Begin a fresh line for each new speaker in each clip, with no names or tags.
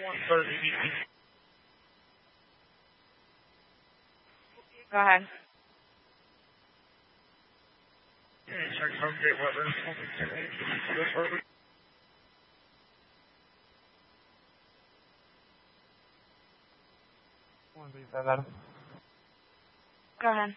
Go ahead. Go ahead.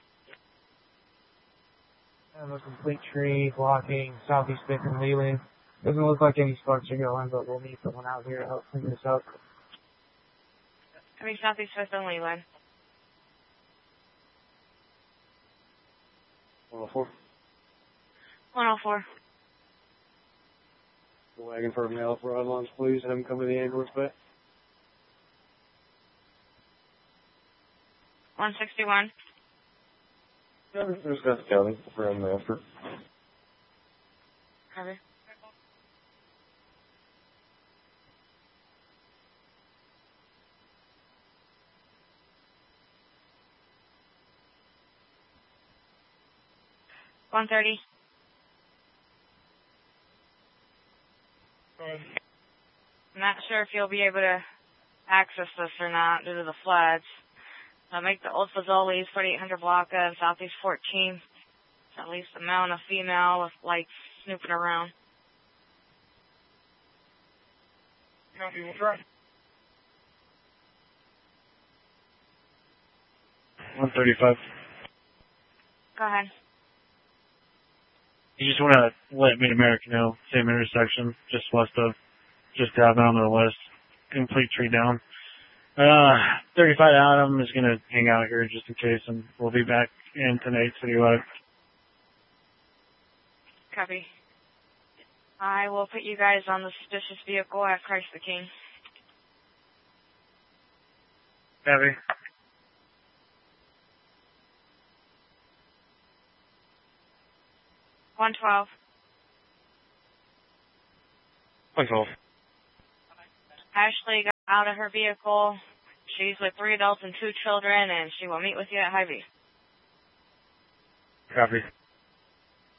A complete tree blocking southeast Fifth and Leland. Doesn't look like any sparks are going, but we'll need someone out here to help clean this up.
Southeast Fifth and Leland.
104.
104.
The wagon for a male for launch, please. Have him come to the ambulance bay.
161.
There's got the county for him after.
Copy. $130. I'm not sure if you'll be able to access this or not due to the floods. I'll make the Old Fazoli's 4800 block of Southeast 14. It's at least a male and a female with lights snooping around.
Copy, we'll try.
135.
Go ahead.
You just want to let Mid-America know, same intersection, just west of, just down on the west, complete tree down. 35 Adam is going to hang out here just in case, and we'll be back in tonight citywide.
Copy. I will put you guys on the suspicious vehicle at Christ the King.
Copy.
$112.
112.
Ashley got out of her vehicle. She's with 3 adults and 2 children, and she will meet with you at Hy-Vee.
Copy.